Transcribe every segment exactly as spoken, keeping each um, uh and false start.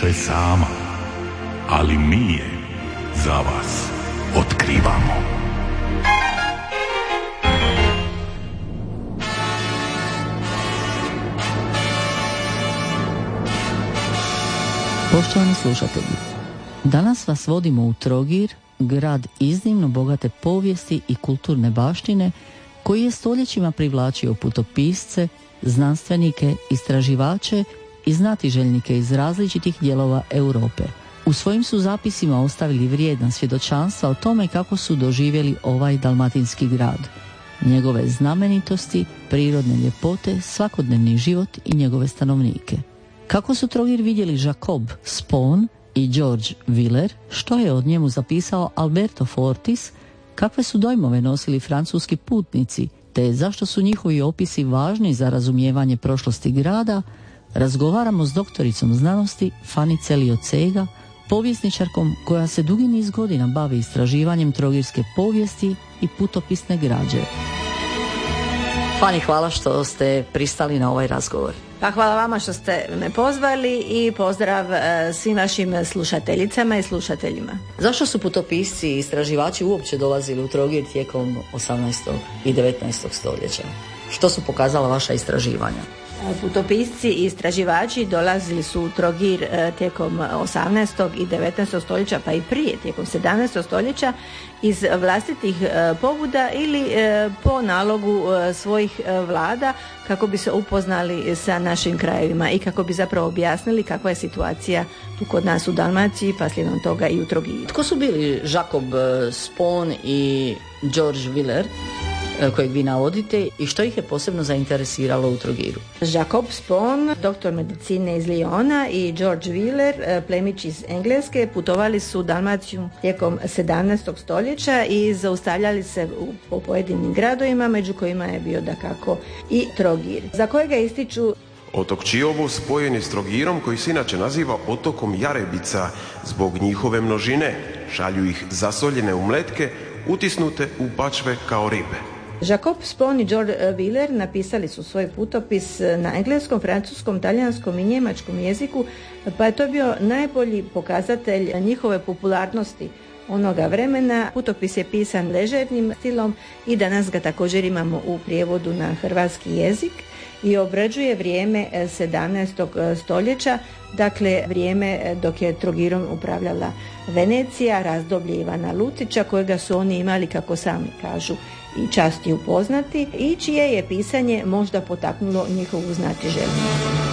piše sama, ali mi je za vas otkrivamo. Poštovani slušatelji, danas vas vodimo u Trogir, grad iznimno bogate povijesti i kulturne baštine, koji je stoljećima privlačio putopisce, znanstvenike, istraživače i znatiželjnike iz različitih dijelova Europe. U svojim su zapisima ostavili vrijedna svjedočanstva o tome kako su doživjeli ovaj dalmatinski grad, njegove znamenitosti, prirodne ljepote, svakodnevni život i njegove stanovnike. Kako su Trogir vidjeli Jacob Spon i George Willer, što je od njemu zapisao Alberto Fortis, kakve su dojmove nosili francuski putnici, te zašto su njihovi opisi važni za razumijevanje prošlosti grada, razgovaramo s doktoricom znanosti Fani Celiocega, povjesničarkom koja se dugi niz godina bavi istraživanjem trogirske povijesti i putopisne građe. Fani, hvala što ste pristali na ovaj razgovor. Pa hvala vama što ste me pozvali i pozdrav e, svim vašim slušateljicama i slušateljima. Zašto su putopisci i istraživači uopće dolazili u Trogir tijekom osamnaestog i devetnaestog stoljeća? Što su pokazala vaša istraživanja? Putopisci i istraživači dolazili su u Trogir e, tijekom osamnaestog i devetnaestog stoljeća, pa i prije, tijekom sedamnaestog stoljeća, iz vlastitih e, pobuda ili e, po nalogu e, svojih e, vlada, kako bi se upoznali sa našim krajevima i kako bi zapravo objasnili kakva je situacija tu kod nas u Dalmaciji, pa slijedom toga i u Trogiru. Tko su bili Jacob Spon i George Willer, kojeg vi navodite, i što ih je posebno zainteresiralo u Trogiru? Jacob Spon, doktor medicine iz Lyona, i George Willer, plemić iz Engleske, putovali su u Dalmaciju tijekom sedamnaestog stoljeća i zaustavljali se u, po pojedinim gradovima, među kojima je bio dakako i Trogir, za kojega ističu: Otok Čiovo spojen je s Trogirom, koji se inače naziva otokom Jarebica zbog njihove množine. Šalju ih zasoljene u mletke, utisnute u pačve kao ribe. Jacob Spon i George Willer napisali su svoj putopis na engleskom, francuskom, talijanskom i njemačkom jeziku, pa je to bio najbolji pokazatelj njihove popularnosti onoga vremena. Putopis je pisan ležernim stilom i danas ga također imamo u prijevodu na hrvatski jezik i obrađuje vrijeme sedamnaestog stoljeća, dakle vrijeme dok je Trogirom upravljala Venecija, razdoblje Ivana Lutića, kojega su oni imali, kako sami kažu, i časti upoznati, i čije je pisanje možda potaknulo njihovu znatiželju.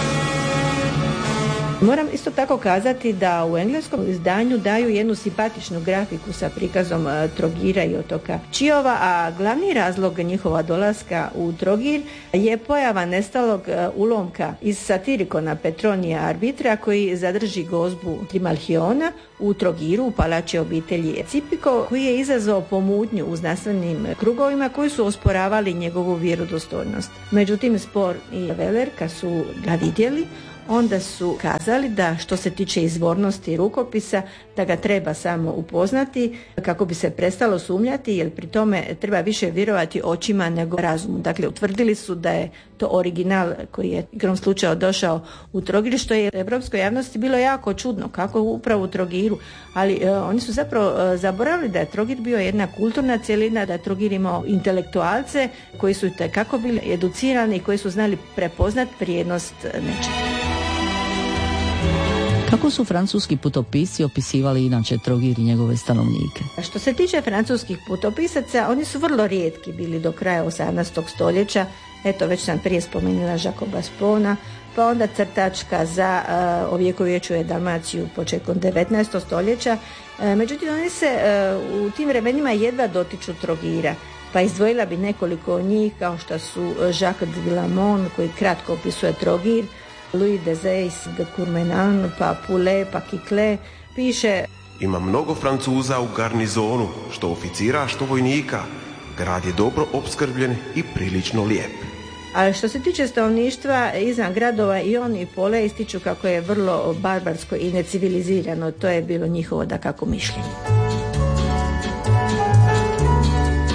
Moram isto tako kazati da u engleskom izdanju daju jednu simpatičnu grafiku sa prikazom Trogira i otoka Čiova, a glavni razlog njihova dolaska u Trogir je pojava nestalog ulomka iz Satirikona Petronija Arbitra, koji zadrži gozbu Trimalhiona u Trogiru, u palači obitelji Cipiko, koji je izazvao pomutnju u znanstvenim krugovima koji su osporavali njegovu vjerodostojnost. Međutim, Spor i Weller, kad su ga vidjeli, onda su kazali da što se tiče izvornosti rukopisa, da ga treba samo upoznati kako bi se prestalo sumnjati, jer pri tome treba više vjerovati očima nego razumu. Dakle, utvrdili su da je to original koji je igrom slučaja došao u Trogir, što je evropskoj javnosti bilo jako čudno, kako upravo u Trogiru, ali e, oni su zapravo e, zaboravili da je Trogir bio jedna kulturna cjelina, da je Trogir imao intelektualce koji su itekako bili educirani i koji su znali prepoznat vrijednost nečega. Kako su francuski putopisci opisivali inače Trogir i njegove stanovnike? Što se tiče francuskih putopisaca, oni su vrlo rijetki bili do kraja osamnaestog stoljeća. Eto, već sam prije spomenula Jacoba Spona, pa onda crtačka za uh, ovjekovječuje Dalmaciju početkom devetnaestog stoljeća. Uh, međutim, oni se uh, u tim vremenima jedva dotiču Trogira, pa izdvojila bi nekoliko od njih, kao što su Jacques de Villamon, koji kratko opisuje Trogir, Louis Dezeis de Courmenan, pa Poulet, pa Kikle, piše: Ima mnogo Francuza u garnizonu, što oficira, što vojnika. Grad je dobro opskrbljen i prilično lijep. Ali što se tiče stanovništva izvan gradova, i on i Poulet ističu kako je vrlo barbarsko i necivilizirano. To je bilo njihovo dakako mišljenje.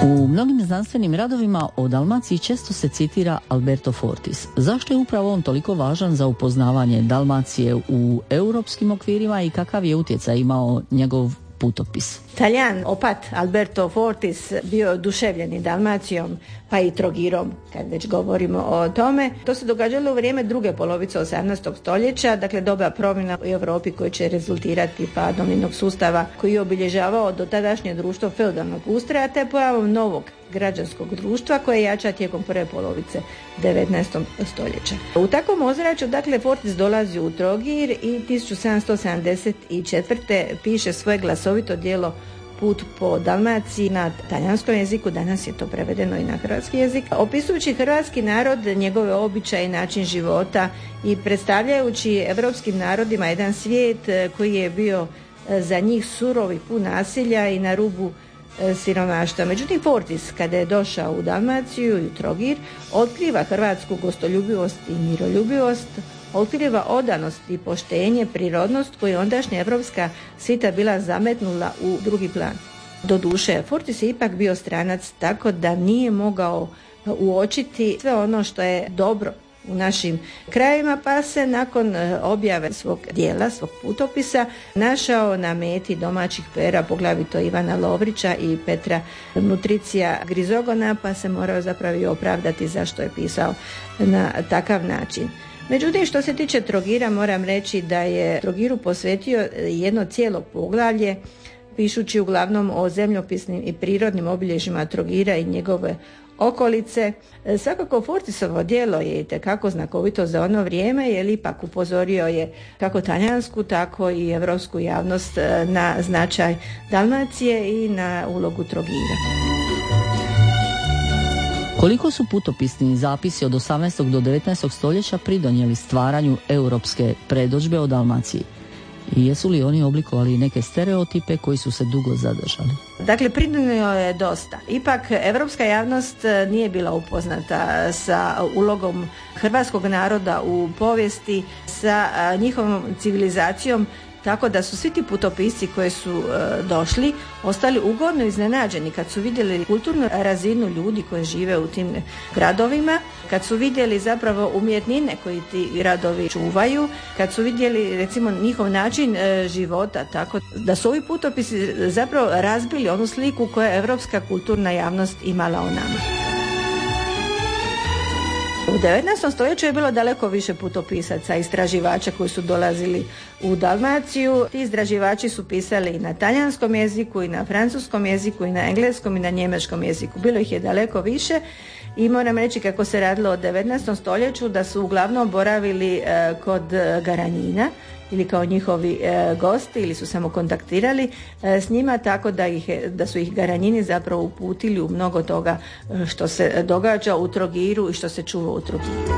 U mnogim znanstvenim radovima o Dalmaciji često se citira Alberto Fortis. Zašto je upravo on toliko važan za upoznavanje Dalmacije u europskim okvirima i kakav je utjecaj imao njegov putopis? Talijan opat Alberto Fortis bio je oduševljen i Dalmacijom pa i Trogirom, kad već govorimo o tome. To se događalo u vrijeme druge polovice osamnaestog stoljeća, dakle doba promjena u Europi koji će rezultirati padom jednog sustava koji je obilježavao dotadašnje društvo feudalnog ustroja te pojavom novog građanskog društva koje jača tijekom prve polovice devetnaestog stoljeća. U takvom ozračju, dakle, Fortis dolazi u Trogir i tisuću sedamsto sedamdeset četvrte piše svoje glasovito djelo Put po Dalmaciji na talijanskom jeziku, danas je to prevedeno i na hrvatski jezik, opisujući hrvatski narod, njegove običaje i način života i predstavljajući evropskim narodima jedan svijet koji je bio za njih surov i pun nasilja i na rubu siromaštva. Međutim, Fortis, kada je došao u Dalmaciju i u Trogir, otkriva hrvatsku gostoljubivost i miroljubivost, otkriva odanost i poštenje, prirodnost koju ondašnja evropska svita bila zametnula u drugi plan. Doduše, Fortis je ipak bio stranac, tako da nije mogao uočiti sve ono što je dobro u našim krajevima, pa se nakon objave svog dijela, svog putopisa, našao na meti domaćih pera, poglavito Ivana Lovrića i Petra Nutricija Grizogona, pa se morao zapravo i opravdati zašto je pisao na takav način. Međutim, što se tiče Trogira, moram reći da je Trogiru posvetio jedno cijelo poglavlje, pišući uglavnom o zemljopisnim i prirodnim obilježjima Trogira i njegove okolice. Svakako Fortisovo djelo je itekako znakovito za ono vrijeme, jer ipak upozorio je kako talijansku, tako i evropsku javnost na značaj Dalmacije i na ulogu Trogira. Koliko su putopisni zapisi od osamnaestog do devetnaestog stoljeća pridonijeli stvaranju europske predodžbe o Dalmaciji? I jesu li oni oblikovali neke stereotipe koji su se dugo zadržali? Dakle, pridonio je dosta. Ipak, evropska javnost nije bila upoznata sa ulogom hrvatskog naroda u povijesti, sa njihovom civilizacijom, tako da su svi ti putopisci koji su e, došli ostali ugodno iznenađeni kad su vidjeli kulturnu razinu ljudi koji žive u tim gradovima, kad su vidjeli zapravo umjetnine koji ti gradovi čuvaju, kad su vidjeli recimo njihov način e, života, tako da su ovi putopisi zapravo razbili onu sliku koju je evropska kulturna javnost imala o nama. U devetnaestom stoljeću je bilo daleko više putopisaca, istraživača koji su dolazili u Dalmaciju. Ti istraživači su pisali i na talijanskom jeziku, i na francuskom jeziku, i na engleskom, i na njemačkom jeziku. Bilo ih je daleko više i moram reći kako se radilo o devetnaestom stoljeću da su uglavnom boravili e, kod Garanjina ili kao njihovi e, gosti ili su samo kontaktirali e, s njima, tako da, ih, da su ih Garanjini zapravo uputili u mnogo toga što se događa u Trogiru i što se čuva u Trogiru.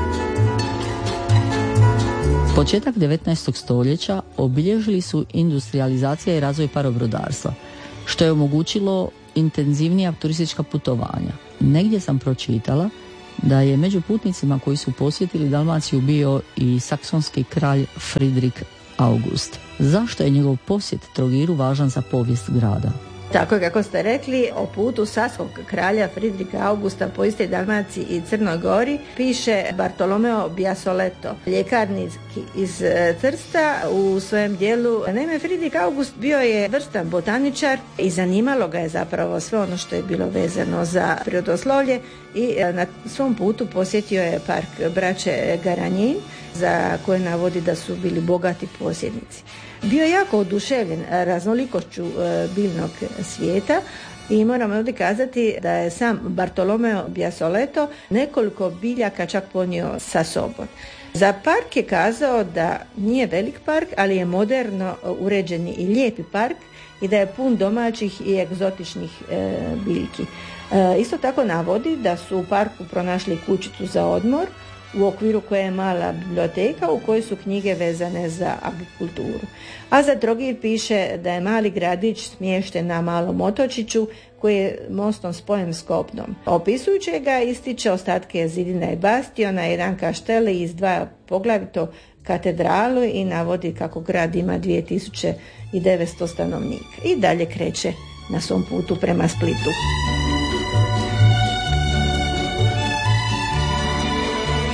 Početak devetnaestog stoljeća obilježili su industrijalizacija i razvoj parobrodarstva, što je omogućilo intenzivnija turistička putovanja. Negdje sam pročitala da je među putnicima koji su posjetili Dalmaciju bio i saksonski kralj Fridrik August. Zašto je njegov posjet Trogiru važan za povijest grada? Tako kako ste rekli, o putu saskog kralja Fridrika Augusta po istoj Dalmaciji i Crnoj Gori piše Bartolomeo Biasoletto, ljekarnik iz Trsta, u svojem dijelu. Naime, Fridrik August bio je vrstan botaničar i zanimalo ga je zapravo sve ono što je bilo vezano za prirodoslovlje i na svom putu posjetio je park braće Garanjin, za koje navodi da su bili bogati posjednici. Bio je jako oduševljen raznolikošću biljnog svijeta i moram ovdje kazati da je sam Bartolomeo Biasoletto nekoliko biljaka čak ponio sa sobom. Za park je kazao da nije velik park, ali je moderno uređeni i lijepi park i da je pun domaćih i egzotičnih e, biljki. E, isto tako navodi da su u parku pronašli kućicu za odmor, u okviru koje je mala biblioteka u kojoj su knjige vezane za agrikulturu. A za Trogir piše da je mali gradić smješten na malom otočiću koji je mostom spojen s kopnom. Opisujući ga ističe ostatke zidina i bastiona, jedan kaštel i izdvaja poglavito katedralu i navodi kako grad ima dvije tisuće devetsto stanovnika. I dalje kreće na svom putu prema Splitu.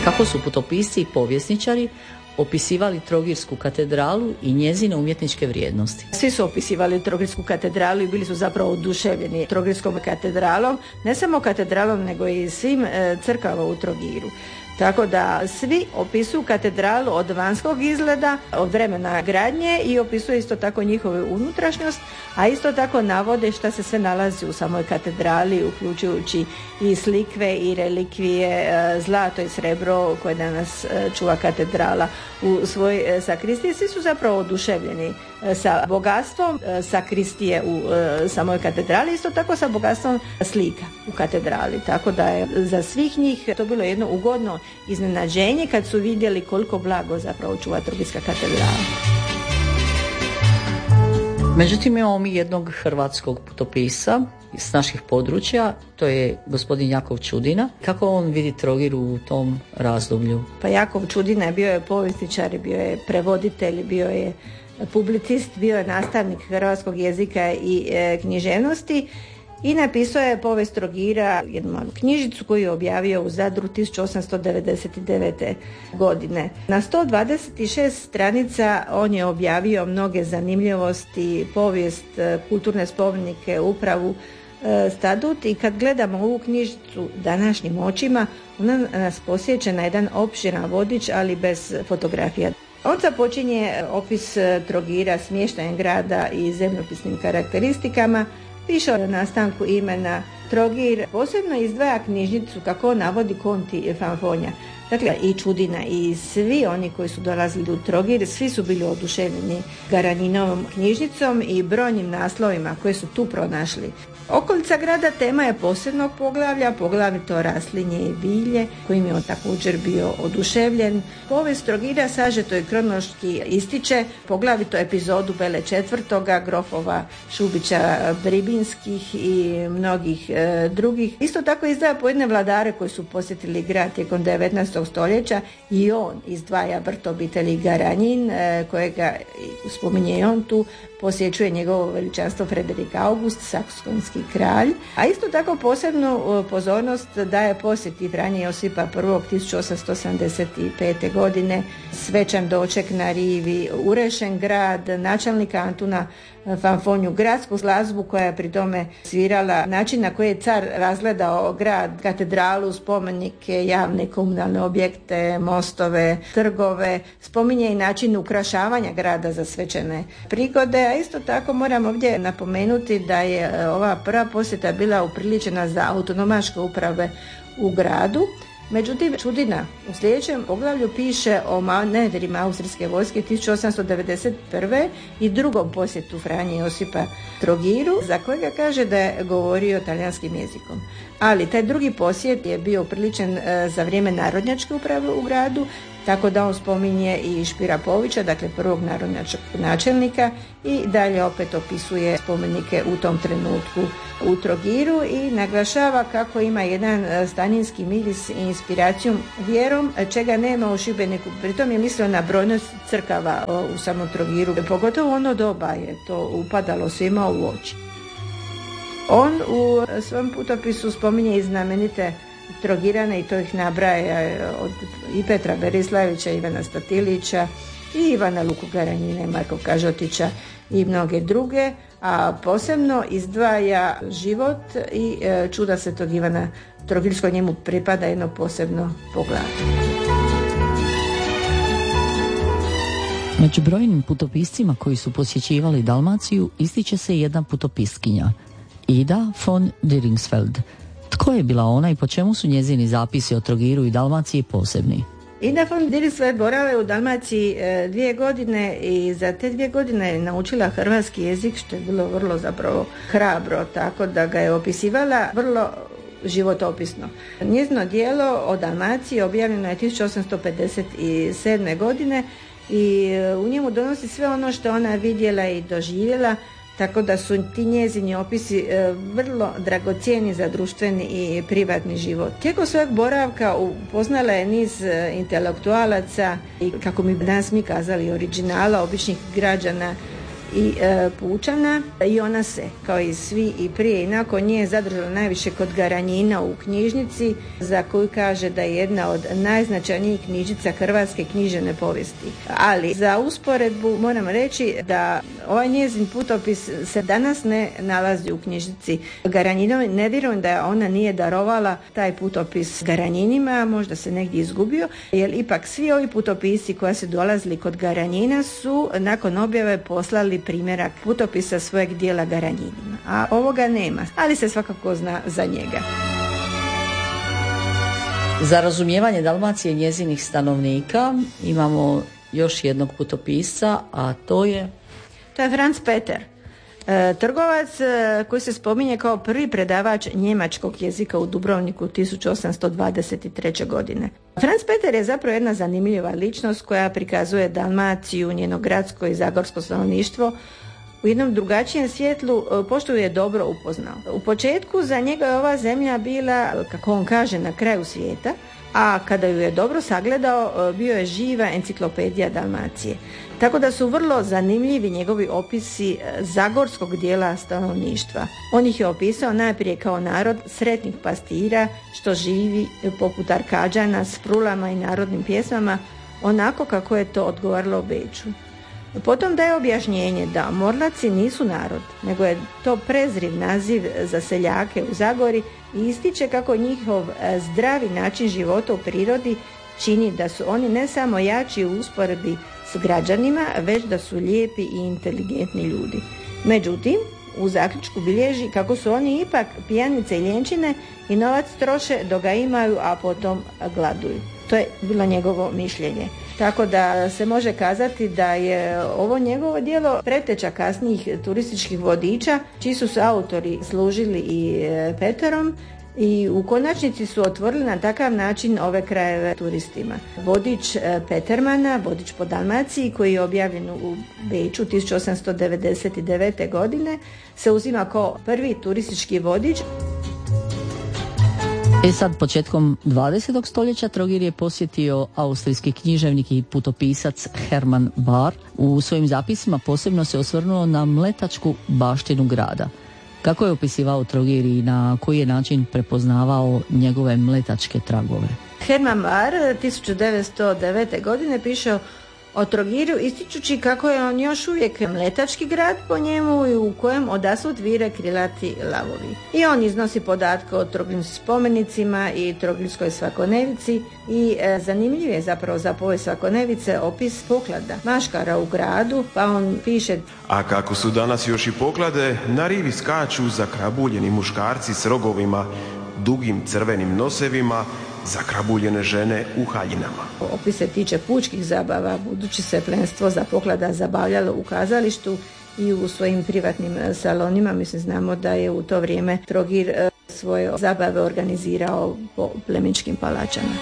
Kako su putopisci i povjesničari opisivali Trogirsku katedralu i njezine umjetničke vrijednosti. Svi su opisivali Trogirsku katedralu i bili su zapravo oduševljeni Trogirskom katedralom, ne samo katedralom nego i svim e, crkvama u Trogiru. Tako da svi opisuju katedralu od vanjskog izgleda, od vremena gradnje i opisuju isto tako njihovu unutrašnjost, a isto tako navode šta se sve nalazi u samoj katedrali, uključujući i slikve i relikvije, zlato i srebro koje danas čuva katedrala u svojoj sakristiji. Svi su zapravo oduševljeni sa bogatstvom sakristije u samoj katedrali, isto tako sa bogatstvom slika u katedrali. Tako da je za svih njih to bilo jedno ugodno iznenađenje kad su vidjeli koliko blago zapravo čuva Trogirska katedrala. Međutim, imamo mi jednog hrvatskog putopisa s naših područja, to je gospodin Jakov Čudina. Kako on vidi Trogir u tom razdoblju? Pa Jakov Čudina bio je povjesničar, bio je prevoditelj, bio je publicist, bio je nastavnik hrvatskog jezika i e, književnosti i napisao je povijest Trogira, jednu malu knjižicu koju je objavio u Zadru tisuću osamsto devedeset devete. godine. Na sto dvadeset šest stranica on je objavio mnoge zanimljivosti, povijest, kulturne spomenike, upravu, statut, i kad gledamo ovu knjižicu današnjim očima, ona nas posjeća na jedan opširan vodič, ali bez fotografija. On započinje opis Trogira smještajem grada i zemljopisnim karakteristikama, piše o nastanku imena Trogir, posebno izdvaja knjižnicu kako on navodi Konti Fanfonja. Dakle, i Čudina i svi oni koji su dolazili u Trogir, svi su bili oduševljeni Garanjinovom knjižnicom i brojnim naslovima koje su tu pronašli. Okolica grada tema je posebnog poglavlja, poglavito raslinje i bilje, kojim je on također bio oduševljen. Povijest Trogira sažeto i kronološki ističe poglavito epizodu Bele četvrtoga, grofova Šubića Bribinskih i mnogih e, drugih. Isto tako izdvaja pojedine vladare koji su posjetili grad tijekom devetnaestog stoljeća i on izdvaja vrt obitelji Garanjin, e, kojega spominje i on tu, posjećuje njegovo veličanstvo Frederik August, saksonski kralj, a isto tako posebnu pozornost daje posjeti Franje Josipa I. tisuću osamsto sedamdeset pete. godine, svečan doček na rivi, urešen grad, načelnika Antuna Fanfonju, gradsku glazbu koja je pri tome svirala, način na koji je car razgledao grad, katedralu, spomenike, javne komunalne objekte, mostove, trgove, spominje i način ukrašavanja grada za svečane prigode, a isto tako moram ovdje napomenuti da je ova prva posjeta bila upriličena za autonomaške uprave u gradu. Međutim, Čudina u sljedećem poglavlju piše o manevrima austrijske vojske tisuću osamsto devedeset prve i drugom posjetu Franje Josipa Trogiru, za kojega kaže da je govorio talijanskim jezikom. Ali taj drugi posjet je bio upriličen za vrijeme narodnjačke uprave u gradu, tako da on spominje i Špira Povića, dakle prvog narodnjačkog načelnika, i dalje opet opisuje spomenike u tom trenutku u Trogiru i naglašava kako ima jedan staninski miris i inspiraciju vjerom, čega nema u Šibeniku. Pritom je mislio na brojnost crkava u samom Trogiru, pogotovo ono doba je to upadalo svima u oči. On u svom putopisu spominje i znamenite Trogirane i to ih nabraja od i Petra Berislavića, Ivana Statilića i Ivana Luku Garanjina i Marko Kažotića i mnoge druge, a posebno izdvaja život i čuda svetog Ivana Trogirskog, njemu pripada jedno posebno poglavlje. Među brojnim putopiscima koji su posjećivali Dalmaciju ističe se jedna putopiskinja, Ida von Diringsfeld. Tko je bila ona i po čemu su njezini zapisi o Trogiru i Dalmaciji posebni? Ida von Diringsfeld boravila u Dalmaciji e, dvije godine i za te dvije godine je naučila hrvatski jezik, što je bilo vrlo zapravo hrabro, tako da ga je opisivala vrlo životopisno. Njezino djelo o Dalmaciji objavljeno je tisuću osamsto pedeset sedme. godine i u njemu donosi sve ono što ona vidjela i doživjela, tako da su ti njezini opisi e, vrlo dragocjeni za društveni i privatni život. Tijekom svojeg boravka upoznala je niz e, intelektualaca i, kako mi danas mi kazali, originala, običnih građana i e, pučana i ona se, kao i svi i prije i nakon nje, zadržala najviše kod Garanjina u knjižnici, za koju kaže da je jedna od najznačajnijih knjižnica hrvatske književne povijesti. Ali za usporedbu moram reći da ovaj njezin putopis se danas ne nalazi u knjižnici Garanjinovi. Ne vjerujem da ona nije darovala taj putopis Garanjinima, možda se negdje izgubio, jer ipak svi ovi putopisi koja su dolazili kod Garanjina su nakon objave poslali primjerak putopisa svojeg dijela Garanjinima, a ovoga nema, ali se svakako zna za njega. Za razumijevanje Dalmacije i njezinih stanovnika imamo još jednog putopisca, a to je... To je Franz Peter, e, trgovac e, koji se spominje kao prvi predavač njemačkog jezika u Dubrovniku tisuću osamsto dvadeset treće. godine. Franz Peter je zapravo jedna zanimljiva ličnost koja prikazuje Dalmaciju, njeno gradsko i zagorsko stanovništvo u jednom drugačijem svjetlu, pošto ju je dobro upoznao. U početku za njega je ova zemlja bila, kako on kaže, na kraju svijeta, a kada ju je dobro sagledao, bio je živa enciklopedija Dalmacije. Tako da su vrlo zanimljivi njegovi opisi zagorskog dijela stanovništva. On ih je opisao najprije kao narod sretnih pastira, što živi poput Arkađana s frulama i narodnim pjesmama, onako kako je to odgovaralo Beču. Potom daje objašnjenje da Morlaci nisu narod, nego je to prezriv naziv za seljake u Zagori i ističe kako njihov zdravi način života u prirodi čini da su oni ne samo jači u usporedbi s građanima, već da su lijepi i inteligentni ljudi. Međutim, u zaključku bilježi kako su oni ipak pijanice i ljenčine i novac troše dok ga imaju, a potom gladuju. To je bilo njegovo mišljenje. Tako da se može kazati da je ovo njegovo djelo preteča kasnijih turističkih vodiča, čiji su se autori služili i Peterom i u konačnici su otvorili na takav način ove krajeve turistima. Vodič Petermana, vodič po Dalmaciji, koji je objavljen u Beču tisuću osamsto devedeset devete. godine, se uzima kao prvi turistički vodič. E sad, početkom dvadesetog stoljeća Trogir je posjetio austrijski književnik i putopisac Hermann Bahr. U svojim zapisima posebno se osvrnuo na mletačku baštinu grada. Kako je opisivao Trogir i na koji je način prepoznavao njegove mletačke tragove? Hermann Bahr tisuću devetsto devete. godine piše o Trogiru ističući kako je on još uvijek mletački grad po njemu i u kojem odasvud vire krilati lavovi. I on iznosi podatke o trogirskim spomenicima i trogirskoj svakodnevici i e, zanimljiv je zapravo za povijest svakodnevice opis poklada maškara u gradu, pa on piše: a kako su danas još i poklade, na rivi skaču zakrabuljeni muškarci s rogovima, dugim crvenim nosevima, zakrabuljene žene u haljinama. Opis se tiče pučkih zabava, budući se plenstvo za poklada zabavljalo u kazalištu i u svojim privatnim salonima. Mislim, znamo da je u to vrijeme Trogir svoje zabave organizirao po plemičkim palačama.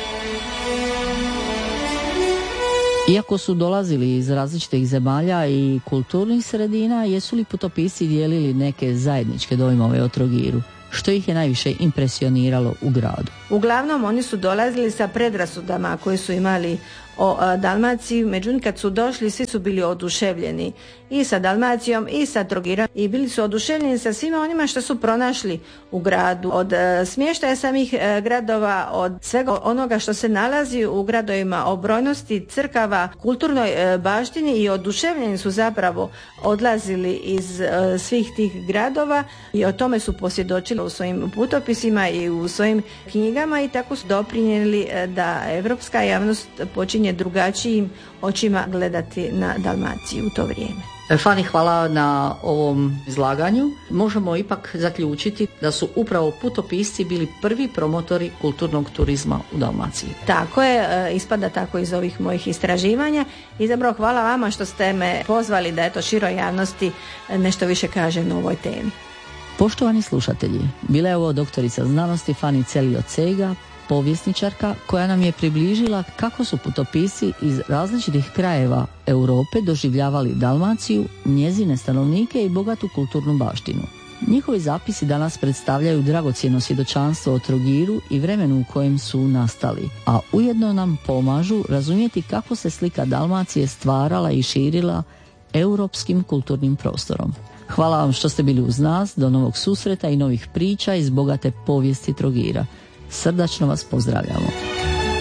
Iako su dolazili iz različitih zemalja i kulturnih sredina, jesu li putopisci dijelili neke zajedničke dojmove o Trogiru? Što ih je najviše impresioniralo u gradu? Uglavnom oni su dolazili sa predrasudama koje su imali o a, Dalmaciji, međutim kad su došli svi su bili oduševljeni i sa Dalmacijom i sa Trogirom i bili su oduševljeni sa svima onima što su pronašli u gradu, od a, smještaja samih a, gradova, od svega onoga što se nalazi u gradovima, o brojnosti crkava, kulturnoj a, baštini, i oduševljeni su zapravo odlazili iz a, svih tih gradova i o tome su posvjedočili u svojim putopisima i u svojim knjigama i tako su doprinijeli a, da evropska javnost počinje drugačijim očima gledati na Dalmaciju u to vrijeme. Fani, hvala na ovom izlaganju. Možemo ipak zaključiti da su upravo putopisci bili prvi promotori kulturnog turizma u Dalmaciji. Tako je, ispada tako iz ovih mojih istraživanja i zapravo hvala vama što ste me pozvali da eto široj javnosti nešto više kažem o ovoj temi. Poštovani slušatelji, bila je ovo doktorica znanosti Fani Celio-Cega, povjesničarka koja nam je približila kako su putopisci iz različitih krajeva Europe doživljavali Dalmaciju, njezine stanovnike i bogatu kulturnu baštinu. Njihovi zapisi danas predstavljaju dragocjeno svjedočanstvo o Trogiru i vremenu u kojem su nastali, a ujedno nam pomažu razumjeti kako se slika Dalmacije stvarala i širila europskim kulturnim prostorom. Hvala vam što ste bili uz nas, do novog susreta i novih priča iz bogate povijesti Trogira. Srdačno vas pozdravljamo.